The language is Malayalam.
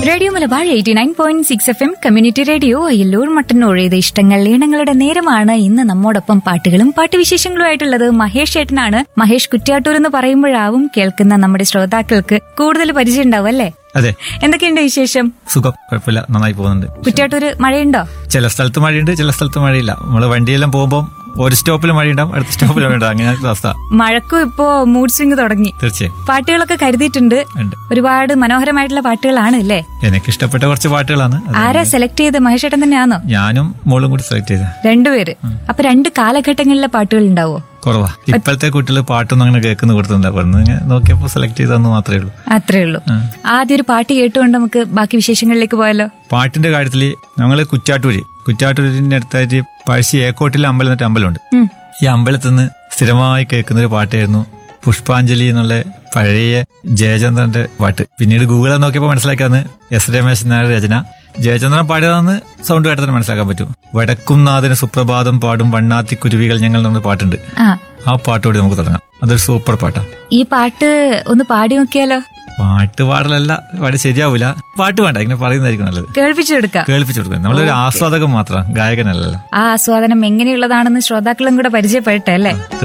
Radio Malabar 89.6 FM community radio Ayyallur Mattannur. ഇത് ഇഷ്ടങ്ങൾ ഈണങ്ങളുടെ നേരമാണ്. ഇന്ന് നമ്മോടൊപ്പം പാട്ടുകളും പാട്ടുവിശേഷങ്ങളുമായിട്ടുള്ളത് മഹേഷ് ചേട്ടനാണ്. മഹേഷ് കുറ്റ്യാട്ടൂർ എന്ന് പറയുമ്പോഴാവും കേൾക്കുന്ന നമ്മുടെ ശ്രോതാക്കൾക്ക് കൂടുതൽ പരിചയം ഉണ്ടാവും അല്ലേ? അതെ. എന്തൊക്കെയുണ്ട് വിശേഷം? സുഖം, കുഴപ്പമില്ല, നന്നായി പോകുന്നുണ്ട്. കുറ്റ്യാട്ടൂര് മഴയുണ്ടോ? ചില സ്ഥലത്ത് മഴയുണ്ട്, ചില സ്ഥലത്ത് മഴയില്ല. നമ്മള് വണ്ടിയെല്ലാം പോകുമ്പോൾ ഒരു സ്റ്റോപ്പിൽ മഴയുണ്ടാവും, അടുത്ത സ്റ്റോപ്പിൽ മഴയുണ്ടാവും. അങ്ങനെയാണ് അവസ്ഥ. മഴക്കും ഇപ്പോ മൂഡ് സ്വിംഗ് തുടങ്ങി. തീർച്ചയായും പാട്ടുകളൊക്കെ കരുതിയിട്ടുണ്ട്. ഒരുപാട് മനോഹരമായിട്ടുള്ള പാട്ടുകളാണ് അല്ലേ? എനിക്ക് ഇഷ്ടപ്പെട്ട കുറച്ച് പാട്ടുകളാണ്. ആരാ സെലക്ട് ചെയ്ത്? മഹേഷ് ചേട്ടൻ തന്നെയാണോ? ഞാനും മോളും കൂടി സെലക്ട് ചെയ്ത. രണ്ടുപേര്. അപ്പൊ രണ്ട് കാലഘട്ടങ്ങളിലെ പാട്ടുകൾ ഉണ്ടാവോ? കുറവാ. ഇപ്പോഴത്തെ കുട്ടികൾ പാട്ടൊന്നും അങ്ങനെ കേൾക്കുന്ന കൊടുത്തിട്ടുണ്ടാവും. നോക്കിയപ്പോ സെലക്ട് ചെയ്തെന്ന് മാത്രമേ ഉള്ളൂ. അത്രേ ഉള്ളൂ. ആദ്യം ഒരു പാട്ട് കേട്ടുകൊണ്ട് നമുക്ക് ബാക്കി വിശേഷങ്ങളിലേക്ക് പോയാലോ? പാട്ടിന്റെ കാര്യത്തില് ഞങ്ങള് കുറ്റ്യാട്ടൂരിന്റെ അടുത്തായിട്ട് പഴശ്ശി ഏക്കോട്ടിലെ അമ്പലം എന്നിട്ട് അമ്പലമുണ്ട്. ഈ അമ്പലത്തിൽ നിന്ന് സ്ഥിരമായി കേൾക്കുന്ന ഒരു പാട്ടായിരുന്നു പുഷ്പാഞ്ജലി എന്നുള്ള പഴയ ജയചന്ദ്രന്റെ പാട്ട്. പിന്നീട് ഗൂഗിളിൽ നോക്കിയപ്പോൾ മനസ്സിലാക്കാന്ന് എസ് രമേശൻ നായർ രചന, ജയചന്ദ്രൻ പാടിയതാന്ന് സൗണ്ട് കേട്ടതിന് മനസ്സിലാക്കാൻ പറ്റും. വടക്കും നാഥന് സുപ്രഭാതം പാടും വണ്ണാത്തി കുരുവികൾ ഞങ്ങൾ എന്ന പാട്ടുണ്ട്. ആ പാട്ടോടെ നമുക്ക് തുടങ്ങാം. അതൊരു സൂപ്പർ പാട്ടാണ്. ഈ പാട്ട് ഒന്ന് പാടി നോക്കിയാലോ? പാട്ട് പാടലല്ല, പാടി ശരിയാവൂല. പാട്ട് വേണ്ട, ഇങ്ങനെ പറയുന്നതായിരിക്കും നല്ലത്. കേൾപ്പിച്ചു കൊടുക്കാം. നമ്മളൊരു ആസ്വാദകം മാത്രം, ഗായകനല്ലല്ലോ. ആ ആസ്വാദനം എങ്ങനെയുള്ളതാണെന്ന് ശ്രോതാക്കളും കൂടെ പരിചയപ്പെട്ടല്ലേ?